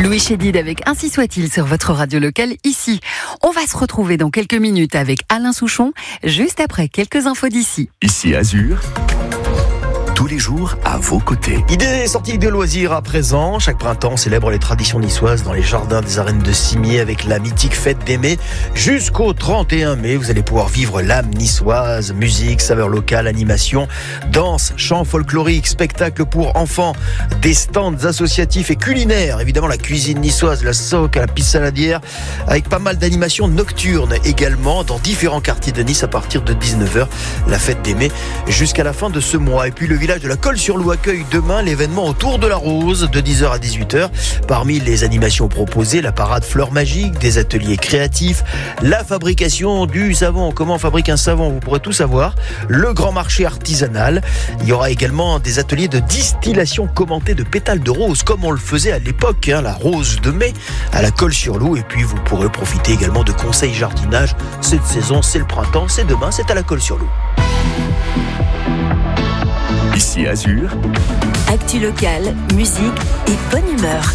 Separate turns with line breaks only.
Louis Chédid avec Ainsi soit-il sur votre radio locale ici. On va se retrouver dans quelques minutes avec Alain Souchon, juste après quelques infos d'ici.
Ici Azur, tous les jours à vos côtés.
Idée sortie de loisirs à présent. Chaque printemps, on célèbre les traditions niçoises dans les jardins des arènes de Cimier avec la mythique fête des Mets. Jusqu'au 31 mai, vous allez pouvoir vivre l'âme niçoise. Musique, saveurs locales, animation, danse, chant folklorique, spectacle pour enfants, des stands associatifs et culinaires. Évidemment, la cuisine niçoise, la soque, la piste saladière, avec pas mal d'animations nocturnes également dans différents quartiers de Nice à partir de 19h. La fête des Mets jusqu'à la fin de ce mois. Et puis le village de la Colle-sur-Loup accueille demain l'événement autour de la rose de 10h à 18h. Parmi les animations proposées, la parade fleurs magiques, des ateliers créatifs, la fabrication du savon. Comment on fabrique un savon, vous pourrez tout savoir. Le grand marché artisanal. Il y aura également des ateliers de distillation commentée de pétales de rose, comme on le faisait à l'époque, la rose de mai à la Colle-sur-Loup. Et puis vous pourrez profiter également de conseils jardinage. Cette saison, c'est le printemps, c'est demain, c'est à la Colle-sur-Loup.
Ici Azur,
Actu locale, musique et bonne humeur.